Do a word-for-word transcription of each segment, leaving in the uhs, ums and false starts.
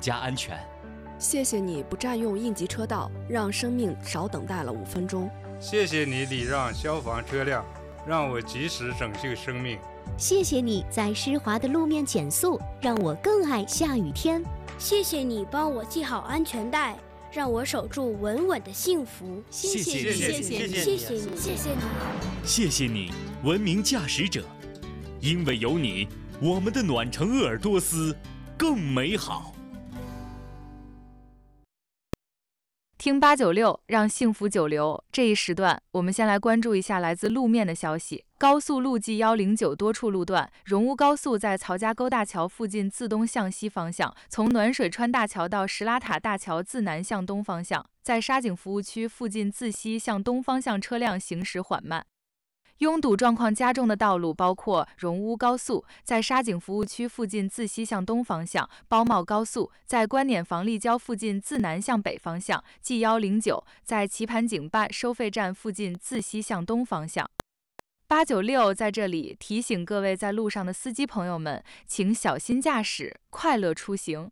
加安全。 谢谢你不占用应急车道，让生命少等待了五分钟。 谢谢你礼让消防车辆，让我及时拯救生命。 谢谢你在湿滑的路面减速，让我更爱下雨天。 谢谢你帮我系好安全带，让我守住稳稳的幸福。 谢谢你， 谢谢你，谢谢你，谢谢你， 谢谢你，文明驾驶者。因为有你，我们的暖城鄂尔多斯更美好。 听八九六，让幸福久留。这一时段，我们先来关注一下来自路面的消息。高速路 G 一零九多处路段，荣乌高速在曹家沟大桥附近自东向西方向，从暖水川大桥到石拉塔大桥自南向东方向，在沙井服务区附近自西向东方向车辆行驶缓慢。拥堵状况加重的道路包括荣乌高速在沙井服务区附近自西向东方向，包茂高速在观点房立交附近自南向北方向， G 一零九在棋盘井坝收费站附近自西向东方向。八九六在这里提醒各位在路上的司机朋友们，请小心驾驶，快乐出行。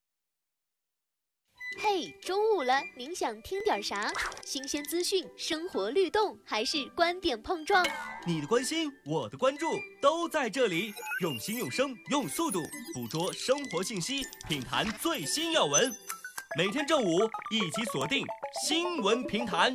嘿，中午了，您想听点啥？新鲜资讯、生活律动，还是观点碰撞？ 你的关心，我的关注，都在这里。用心用声用速度捕捉生活信息，品谈最新要闻。每天正午一起锁定新闻评谈。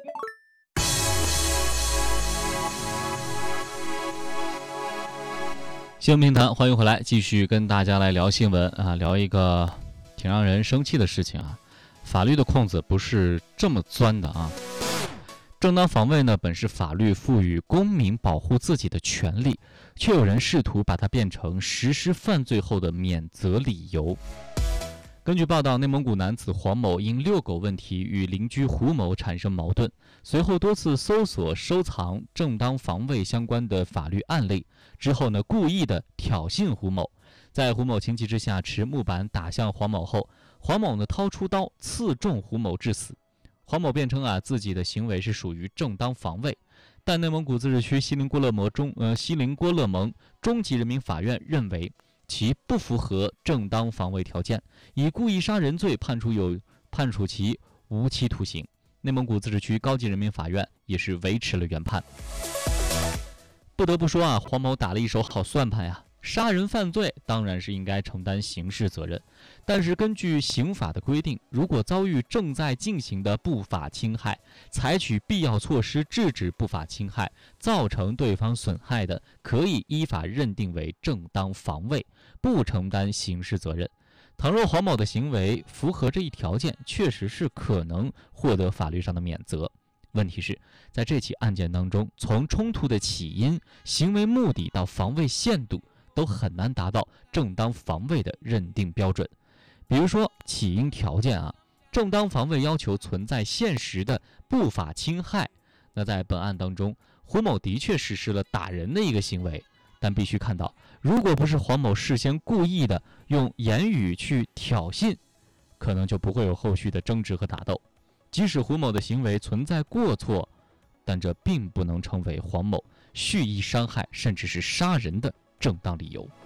新闻评谈，欢迎回来，继续跟大家来聊新闻啊，聊一个挺让人生气的事情啊。法律的空子不是这么钻的啊。正当防卫呢，本是法律赋予公民保护自己的权利，却有人试图把它变成实施犯罪后的免责理由。根据报道，内蒙古男子黄某因遛狗问题与邻居胡某产生矛盾，随后多次搜索收藏正当防卫相关的法律案例，之后呢，故意的挑衅胡某，在胡某情急之下持木板打向黄某后，黄某呢掏出刀刺中胡某致死。黄某辩称啊，自己的行为是属于正当防卫，但内蒙古自治区锡林郭勒盟中呃锡林郭勒盟中级人民法院认为其不符合正当防卫条件，以故意杀人罪判处有判处其无期徒刑。内蒙古自治区高级人民法院也是维持了原判。不得不说啊，黄某打了一手好算盘呀。杀人犯罪当然是应该承担刑事责任，但是根据刑法的规定，如果遭遇正在进行的不法侵害，采取必要措施制止不法侵害，造成对方损害的，可以依法认定为正当防卫，不承担刑事责任。倘若黄某的行为符合这一条件，确实是可能获得法律上的免责。问题是，在这起案件当中，从冲突的起因、行为目的到防卫限度，都很难达到正当防卫的认定标准。比如说起因条件啊，正当防卫要求存在现实的不法侵害。那在本案当中，胡某的确实施了打人的一个行为，但必须看到，如果不是黄某事先故意的用言语去挑衅，可能就不会有后续的争执和打斗。即使胡某的行为存在过错，但这并不能成为黄某蓄意伤害甚至是杀人的正当理由。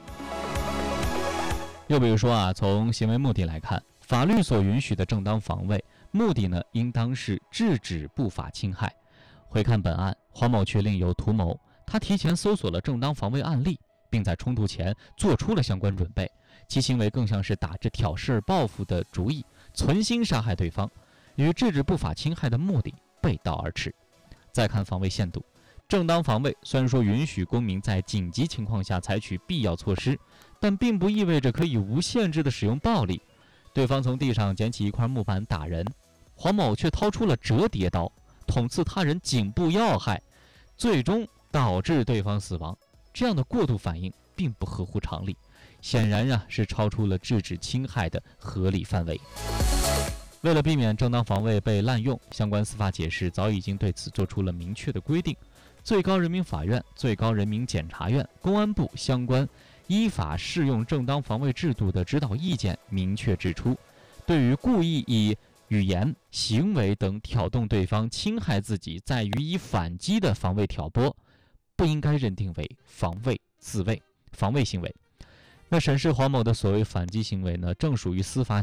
又比如说啊，从行为目的来看，法律所允许的正当防卫目的呢，应当是制止不法侵害。回看本案，黄某却另有图谋，他提前搜索了正当防卫案例，并在冲突前做出了相关准备，其行为更像是打着挑事报复的主意，存心杀害对方，与制止不法侵害的目的背道而驰。再看防卫限度，正当防卫虽然说允许公民在紧急情况下采取必要措施，但并不意味着可以无限制的使用暴力。对方从地上捡起一块木板打人，黄某却掏出了折叠刀捅刺他人颈部要害，最终导致对方死亡。这样的过度反应并不合乎常理，显然啊是超出了制止侵害的合理范围。为了避免正当防卫被滥用，相关司法解释早已经对此做出了明确的规定。最高人民法院、最高人民检察院、公安部相关依法适用正当防卫制度的指导意见明确指出，对于故意以语言、行为等挑动对方侵害自己，再予以反击的防卫挑拨，不应该认定为防卫自卫、防卫行为。那审视黄某的所谓反击行为呢，正属于司法